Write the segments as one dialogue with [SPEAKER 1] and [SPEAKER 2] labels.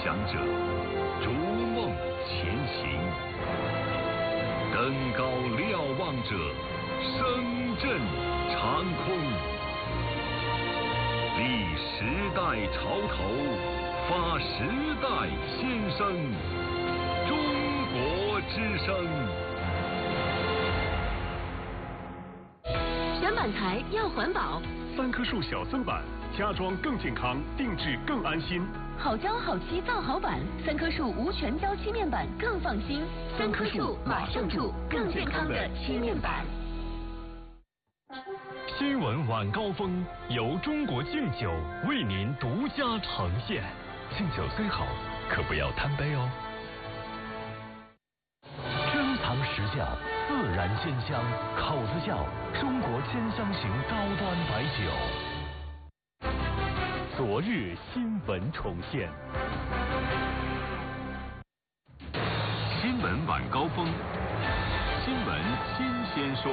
[SPEAKER 1] 想者，逐梦前行；登高瞭望者，声震长空。立时代潮头，发时代先声。中国之声。
[SPEAKER 2] 选板材要环保
[SPEAKER 3] ，3棵树小色板，家装更健康，定制更安心。
[SPEAKER 2] 好胶好漆造好板，3棵树无全胶漆面板更放心。3棵树马上住更健康的漆面板。
[SPEAKER 3] 新闻晚高峰由中国敬酒为您独家呈现。敬酒虽好，可不要贪杯哦。
[SPEAKER 4] 珍藏实窖，自然鲜香，口子窖，中国千香型高端白酒。
[SPEAKER 3] 昨日新闻重现。
[SPEAKER 1] 新闻晚高峰，新闻新鲜说。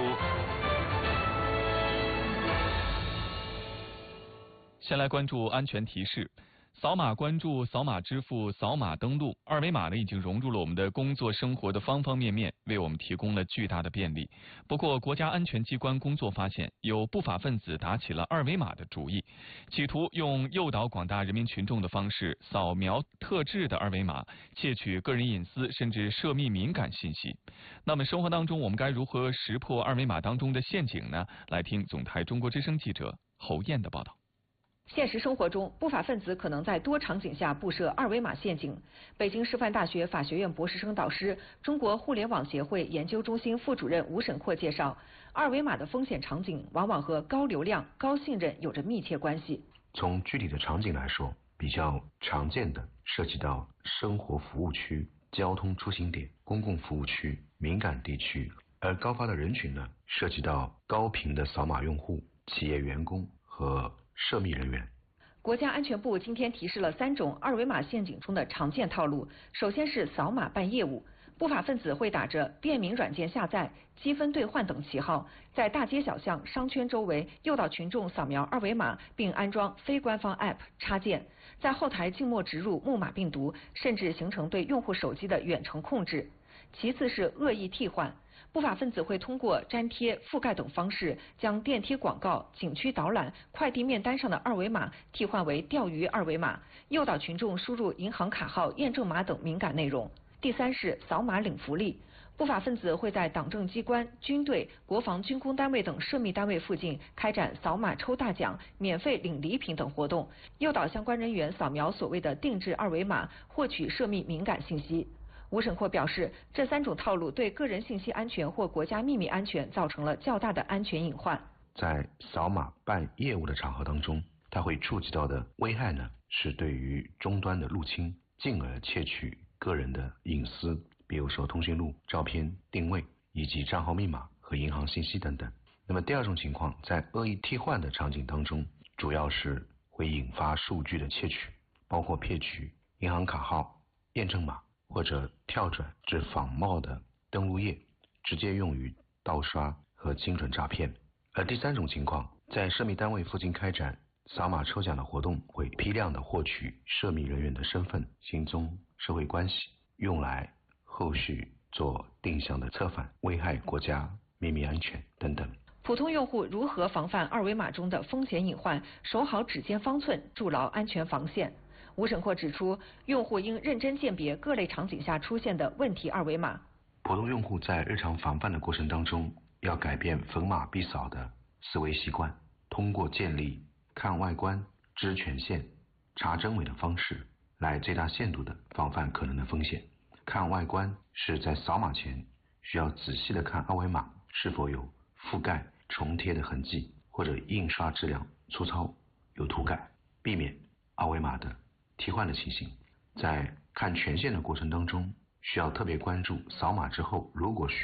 [SPEAKER 5] 先来关注安全提示。扫码关注、扫码支付、扫码登录，二维码呢已经融入了我们的工作生活的方方面面，为我们提供了巨大的便利。不过，国家安全机关工作发现，有不法分子打起了二维码的主意，企图用诱导广大人民群众的方式扫描特制的二维码，窃取个人隐私甚至涉密敏感信息。那么，生活当中我们该如何识破二维码当中的陷阱呢？来听总台中国之声记者侯燕的报道。
[SPEAKER 6] 现实生活中，不法分子可能在多场景下布设二维码陷阱。北京师范大学法学院博士生导师、中国互联网协会研究中心副主任吴沈阔介绍，二维码的风险场景往往和高流量、高信任有着密切关系。
[SPEAKER 7] 从具体的场景来说，比较常见的涉及到生活服务区、交通出行点、公共服务区、敏感地区，而高发的人群呢，涉及到高频的扫码用户、企业员工和涉密人员。
[SPEAKER 6] 国家安全部今天提示了3种二维码陷阱中的常见套路。首先是扫码办业务，不法分子会打着便民软件下载、积分兑换等旗号，在大街小巷、商圈周围诱导群众扫描二维码，并安装非官方 App 插件，在后台静默植入木马病毒，甚至形成对用户手机的远程控制。其次是恶意替换，不法分子会通过粘贴、覆盖等方式，将电梯广告、景区导览、快递面单上的二维码替换为钓鱼二维码，诱导群众输入银行卡号、验证码等敏感内容。第三是扫码领福利，不法分子会在党政机关、军队、国防军工单位等涉密单位附近开展扫码抽大奖、免费领礼品等活动，诱导相关人员扫描所谓的定制二维码，获取涉密敏感信息。吴沈阔表示，这3种套路对个人信息安全或国家秘密安全造成了较大的安全隐患。
[SPEAKER 7] 在扫码办业务的场合当中，它会触及到的危害呢，是对于终端的入侵，进而窃取个人的隐私，比如说通讯录、照片、定位以及账号密码和银行信息等等。那么第2种情况，在恶意替换的场景当中，主要是会引发数据的窃取，包括骗取银行卡号、验证码，或者跳转至仿冒的登录页，直接用于盗刷和精准诈骗。而第3种情况，在涉密单位附近开展扫码抽奖的活动，会批量的获取涉密人员的身份、行踪、社会关系，用来后续做定向的策反，危害国家秘密安全等等。
[SPEAKER 6] 普通用户如何防范二维码中的风险隐患，守好指尖方寸，筑牢安全防线？吴沈阔指出，用户应认真鉴别各类场景下出现的问题二维码。
[SPEAKER 7] 普通用户在日常防范的过程当中，要改变逢码必扫的思维习惯，通过建立看外观、知权限、查真伪的方式，来最大限度的防范可能的风险。看外观是在扫码前需要仔细的看二维码是否有覆盖、重贴的痕迹，或者印刷质量粗糙、有涂改，避免二维码的替换的情形。在看权限的过程当中，需要特别关注扫码之后，如果需